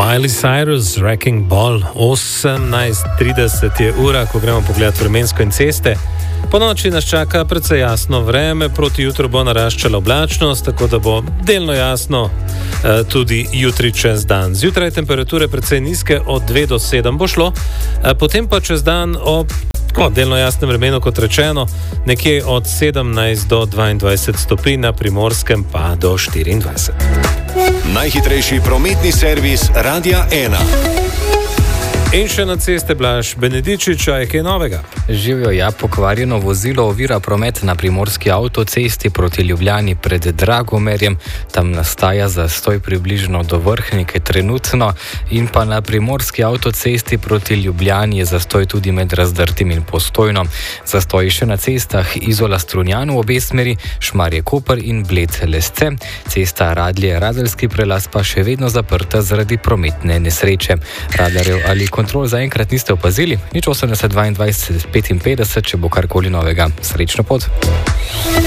Miley Cyrus, Wrecking Ball, 18:30 je ura, ko gremo pogledat vremensko in ceste. Po noči nas čaka precej jasno vreme, proti jutru bo naraščala oblačnost, tako da bo delno jasno tudi jutri čez dan. Zjutraj temperature precej nizke, od 2 do 7 bo šlo, potem pa čez dan ob delno jasnem vremenu, kot rečeno, nekje od 17 do 22 stopinj, na Primorskem pa do 24. Najhitrejši prometni servis Radia 1. In še na ceste Blaž Benedičič, je kaj novega? Živijo, pokvarjeno vozilo ovira promet na primorski avtocesti proti Ljubljani pred Dragomerjem. Tam nastaja zastoj približno do Vrhnike trenutno, in pa na primorski avtocesti proti Ljubljani je zastoj tudi med Razdrtim in Postojno. Zastoj še na cestah Izola-Strunjan v obe smeri, Šmarje-Koper in Bled-Lesce. Cesta Radlje-Radeljski prelaz pa še vedno zaprta zaradi prometne nesreče. Radarjev ali kontrol zaenkrat niste opazili, nič 80 22 55, če bo karkoli novega. Srečno pot!